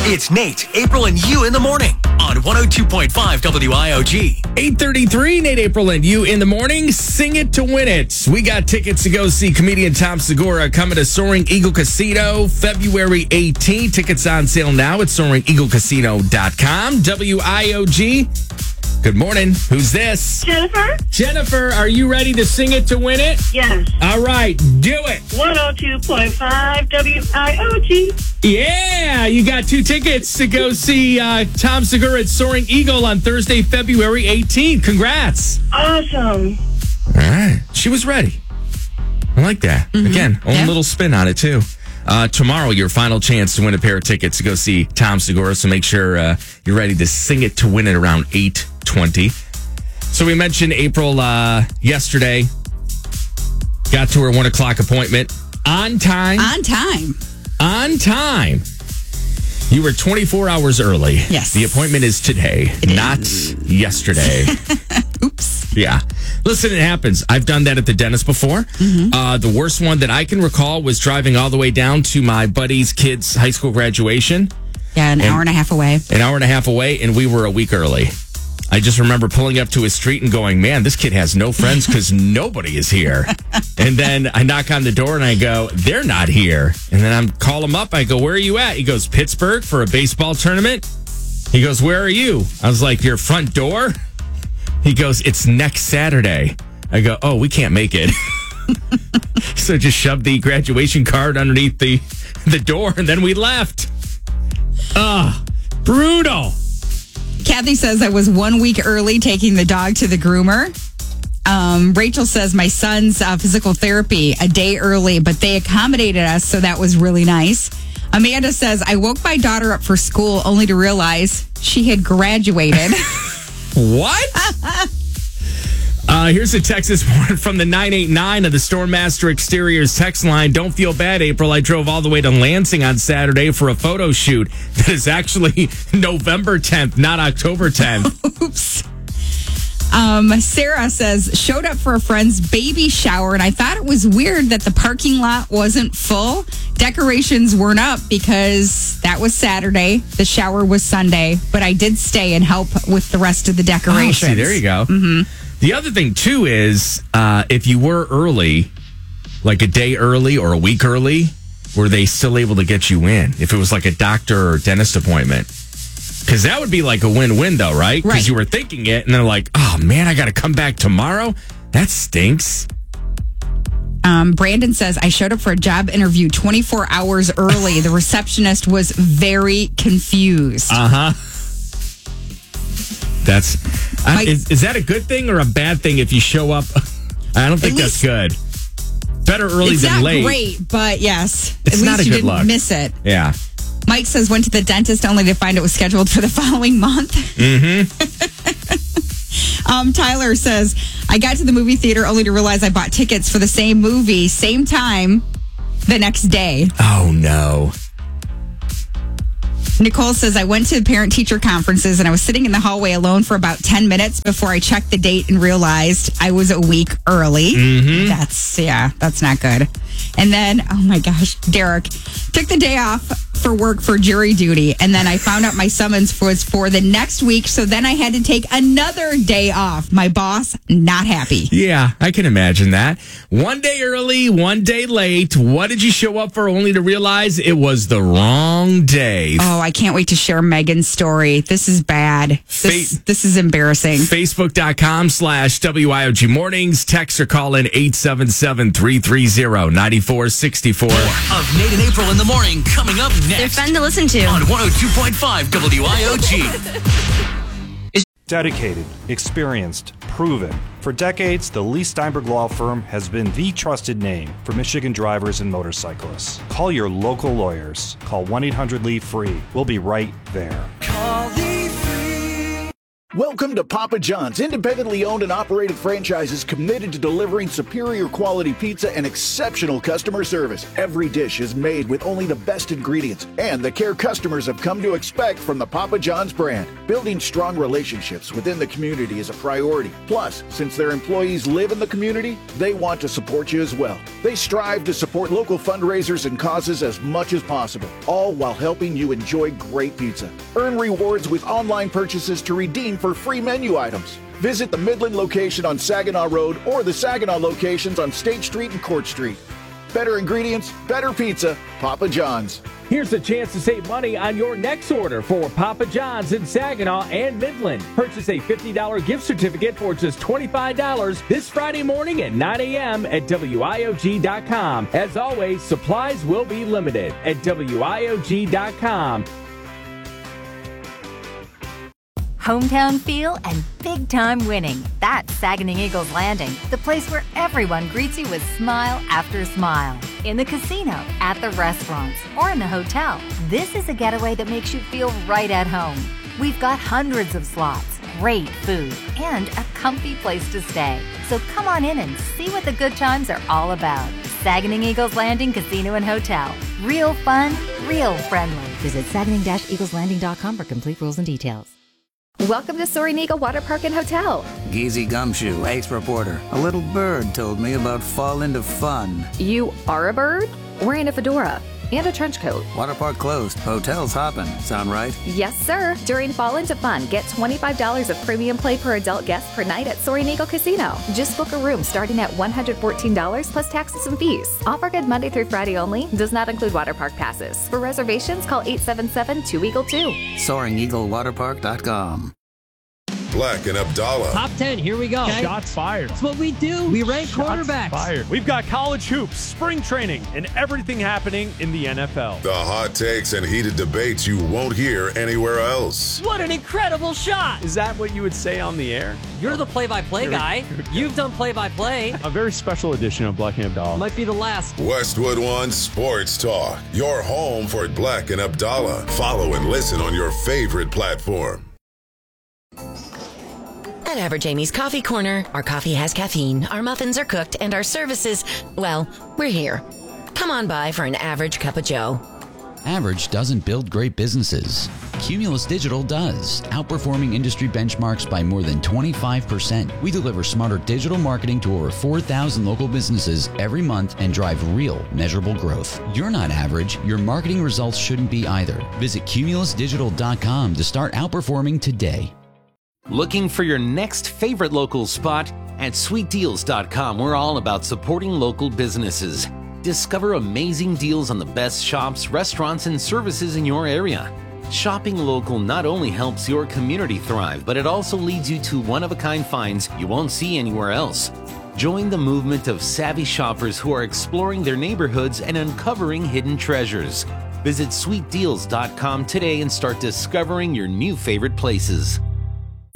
It's Nate, April, and you in the morning on 102.5 WIOG. 8:33, Nate, April, and you in the morning. Sing it to win it. We got tickets to go see comedian Tom Segura coming to Soaring Eagle Casino February 18th. Tickets on sale now at SoaringEagleCasino.com. WIOG. Good morning. Who's this? Jennifer? Jennifer, are you ready to sing it to win it? Yes. All right, do it. 102.5 WIOG. Yeah, you got 2 tickets to go see Tom Segura at Soaring Eagle on Thursday, February 18th. Congrats. Awesome. All right. She was ready. I like that. Again, own little spin on it, too. Tomorrow, your final chance to win a pair of tickets to go see Tom Segura, so make sure you're ready to sing it to win it around 8:20. So we mentioned April yesterday. Got to her 1 o'clock appointment. On time. On time. You were 24 hours early. Yes. The appointment is today, not yesterday. Oops. Yeah. Listen, it happens. I've done that at the dentist before. The worst one that I can recall was driving all the way down to my buddy's kid's high school graduation. Yeah, an hour and a half away. An hour and a half away, and we were a week early. I just remember pulling up to his street and going, man, this kid has no friends because nobody is here. And then I knock on the door and I go, they're not here. And then I call him up. I go, where are you at? He goes, Pittsburgh for a baseball tournament. He goes, where are you? I was like, your front door? He goes, it's next Saturday. I go, oh, we can't make it. So just shoved the graduation card underneath the door and then we left. Brutal. Kathy says I was 1 week early taking the dog to the groomer. Rachel says my son's physical therapy a day early, but they accommodated us, so that was really nice. Amanda says I woke my daughter up for school only to realize she had graduated. What? Here's a text this morning from the 989 of the Stormmaster Exteriors text line. Don't feel bad, April. I drove all the way to Lansing on Saturday for a photo shoot. That is actually November 10th, not October 10th. Oops. Sarah says, showed up for a friend's baby shower, and I thought it was weird that the parking lot wasn't full. Decorations weren't up because that was Saturday. The shower was Sunday, but I did stay and help with the rest of the decorations. Oh, see, there you go. The other thing, too, is if you were early, like a day early or a week early, were they still able to get you in? If it was like a doctor or dentist appointment? Because that would be like a win-win, though, right? Because you were thinking it, and they're like, oh, man, I got to come back tomorrow? That stinks. Brandon says, I showed up for a job interview 24 hours early. The receptionist was very confused. That's is that a good thing or a bad thing if you show up? I don't think that's good. Better early than late. It's not great, but yes. It's at not least a you good didn't look. miss it. Yeah. Mike says, went to the dentist only to find it was scheduled for the following month. Tyler says, I got to the movie theater only to realize I bought tickets for the same movie, same time, the next day. Oh, no. Nicole says, I went to parent-teacher conferences and I was sitting in the hallway alone for about 10 minutes before I checked the date and realized I was a week early. That's not good. And then, oh my gosh, Derek took the day off for work for jury duty. And then I found out my summons was for the next week. So then I had to take another day off. My boss, not happy. Yeah, I can imagine that. 1 day early, 1 day late. What did you show up for only to realize it was the wrong day? Oh, I can't wait to share Megan's story. This is bad. This is embarrassing. Facebook.com/WIOG Mornings. Text or call in 877-330-9464. Of Nate and April in the morning coming up next. They're fun to listen to. On 102.5 WIOG. Dedicated, experienced, proven. For decades, the Lee Steinberg Law Firm has been the trusted name for Michigan drivers and motorcyclists. Call your local lawyers. Call 1-800-LEAVE-FREE. We'll be right there. Welcome to Papa John's, independently owned and operated franchises committed to delivering superior quality pizza and exceptional customer service. Every dish is made with only the best ingredients and the care customers have come to expect from the Papa John's brand. Building strong relationships within the community is a priority. Plus, since their employees live in the community, they want to support you as well. They strive to support local fundraisers and causes as much as possible, all while helping you enjoy great pizza. Earn rewards with online purchases to redeem for free menu items. Visit the Midland location on Saginaw Road or the Saginaw locations on State Street and Court Street. Better ingredients, better pizza, Papa John's. Here's a chance to save money on your next order for Papa John's in Saginaw and Midland. Purchase a $50 gift certificate for just $25 this Friday morning at 9 a.m. at WIOG.com. As always, supplies will be limited at WIOG.com. Hometown feel and big-time winning. That's Saginaw Eagles Landing, the place where everyone greets you with smile after smile. In the casino, at the restaurants, or in the hotel, this is a getaway that makes you feel right at home. We've got hundreds of slots, great food, and a comfy place to stay. So come on in and see what the good times are all about. Saginaw Eagles Landing Casino and Hotel. Real fun, real friendly. Visit Saginaw-EaglesLanding.com for complete rules and details. Welcome to Soaring Eagle Water Park and Hotel. Geezy Gumshoe, ace reporter. A little bird told me about Fall Into Fun. You are a bird? Wearing a fedora and a trench coat. Water park closed. Hotel's hopping. Sound right? Yes, sir. During Fall Into Fun, get $25 of premium play per adult guest per night at Soaring Eagle Casino. Just book a room starting at $114 plus taxes and fees. Offer good Monday through Friday only. Does not include water park passes. For reservations, call 877-2EAGLE-2. SoaringEagleWaterPark.com. Black and Abdallah. Top 10, here we go. Okay. Shots fired. That's what we do. We rank quarterbacks. Fired. We've got college hoops, spring training, and everything happening in the NFL. The hot takes and heated debates you won't hear anywhere else. What an incredible shot. Is that what you would say on the air? You're the play-by-play guy. You've done play-by-play. A very special edition of Black and Abdallah. Might be the last. Westwood One Sports Talk. Your home for Black and Abdallah. Follow and listen on your favorite platform. At Average Amy's Coffee Corner, our coffee has caffeine, our muffins are cooked, and our services, well, we're here. Come on by for an average cup of joe. Average doesn't build great businesses. Cumulus Digital does, outperforming industry benchmarks by more than 25%. We deliver smarter digital marketing to over 4,000 local businesses every month and drive real, measurable growth. You're not average. Your marketing results shouldn't be either. Visit cumulusdigital.com to start outperforming today. Looking for your next favorite local spot? At sweetdeals.com, we're all about supporting local businesses. Discover amazing deals on the best shops, restaurants, and services in your area. Shopping local not only helps your community thrive, but it also leads you to one-of-a-kind finds you won't see anywhere else. Join the movement of savvy shoppers who are exploring their neighborhoods and uncovering hidden treasures. Visit sweetdeals.com today and start discovering your new favorite places.